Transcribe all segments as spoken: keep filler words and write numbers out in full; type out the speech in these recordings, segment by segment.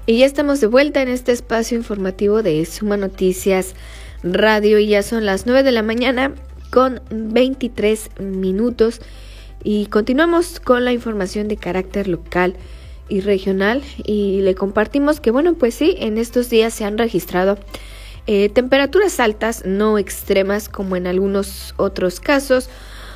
Y ya estamos de vuelta en este espacio informativo de Suma Noticias Radio y ya son las nueve de la mañana con veintitrés minutos y continuamos con la información de carácter local y regional y le compartimos que bueno pues sí, en estos días se han registrado eh, temperaturas altas, no extremas como en algunos otros casos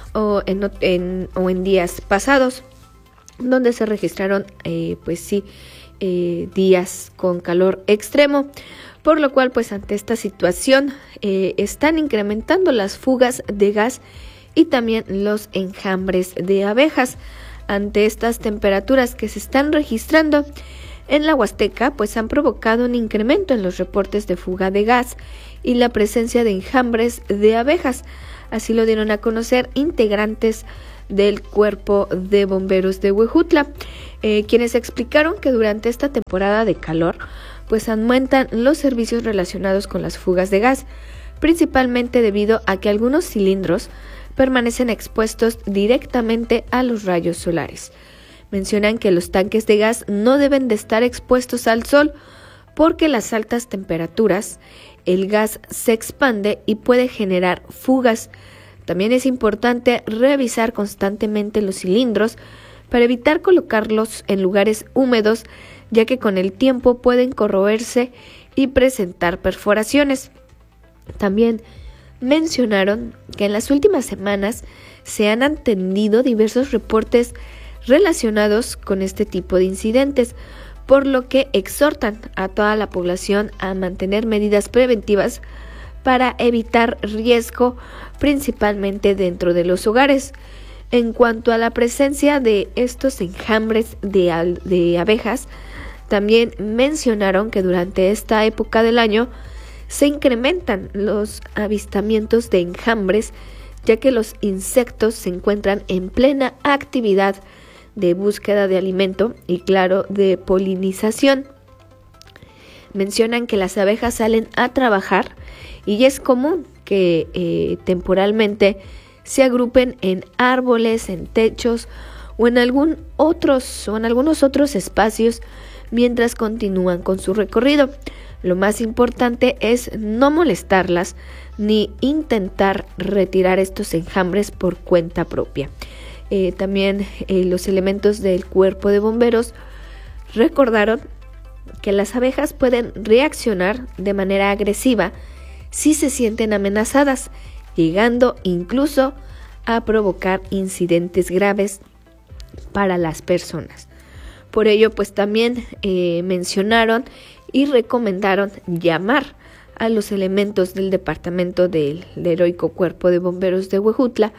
o en, en, o en días pasados donde se registraron eh, pues sí Eh, días con calor extremo, por lo cual pues ante esta situación eh, están incrementando las fugas de gas y también los enjambres de abejas. Ante estas temperaturas que se están registrando en la Huasteca pues han provocado un incremento en los reportes de fuga de gas y la presencia de enjambres de abejas, así lo dieron a conocer integrantes del Cuerpo de Bomberos de Huejutla, eh, quienes explicaron que durante esta temporada de calor pues aumentan los servicios relacionados con las fugas de gas, principalmente debido a que algunos cilindros permanecen expuestos directamente a los rayos solares. Mencionan que los tanques de gas no deben de estar expuestos al sol porque las altas temperaturas, el gas se expande y puede generar fugas. También es importante revisar constantemente los cilindros para evitar colocarlos en lugares húmedos, ya que con el tiempo pueden corroerse y presentar perforaciones. También mencionaron que en las últimas semanas se han atendido diversos reportes relacionados con este tipo de incidentes, por lo que exhortan a toda la población a mantener medidas preventivas para evitar riesgo, principalmente dentro de los hogares. En cuanto a la presencia de estos enjambres de, al- de abejas, también mencionaron que durante esta época del año se incrementan los avistamientos de enjambres, ya que los insectos se encuentran en plena actividad de búsqueda de alimento y, claro, de polinización. Mencionan que las abejas salen a trabajar y es común que eh, temporalmente se agrupen en árboles, en techos o en algún otros o en algunos otros espacios mientras continúan con su recorrido. Lo más importante es no molestarlas ni intentar retirar estos enjambres por cuenta propia. Eh, también eh, los elementos del Cuerpo de Bomberos recordaron que las abejas pueden reaccionar de manera agresiva si se sienten amenazadas, llegando incluso a provocar incidentes graves para las personas. Por ello, pues también eh, mencionaron y recomendaron llamar a los elementos del Departamento del, del Heroico Cuerpo de Bomberos de Huejutla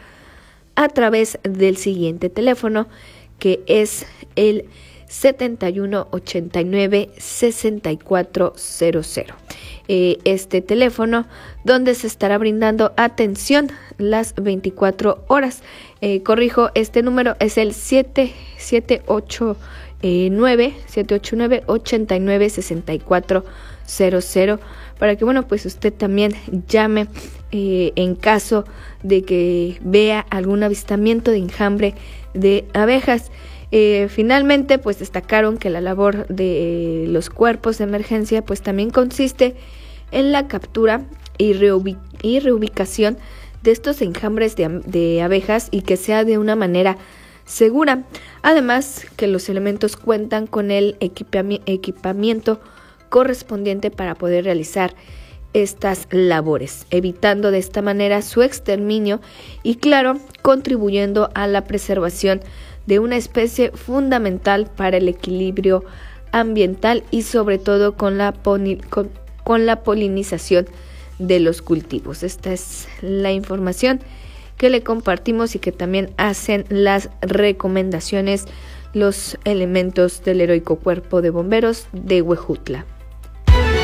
a través del siguiente teléfono, que es el setenta y uno ochenta y nueve sesenta y cuatro cero cero. Eh, este teléfono donde se estará brindando atención las veinticuatro horas. Eh, corrijo, este número es el siete siete ocho nueve siete ocho nueve ochenta y nueve sesenta y cuatro cero cero para que bueno pues usted también llame eh, en caso de que vea algún avistamiento de enjambre de abejas. Eh, finalmente, pues destacaron que la labor de los cuerpos de emergencia pues también consiste en la captura y, reubic- y reubicación de estos enjambres de, de abejas y que sea de una manera segura. Además, que los elementos cuentan con el equipami- equipamiento correspondiente para poder realizar estas labores, evitando de esta manera su exterminio y, claro, contribuyendo a la preservación de una especie fundamental para el equilibrio ambiental y sobre todo con la, poni- con, con la polinización de los cultivos. Esta es la información que le compartimos y que también hacen las recomendaciones los elementos del Heroico Cuerpo de Bomberos de Huejutla.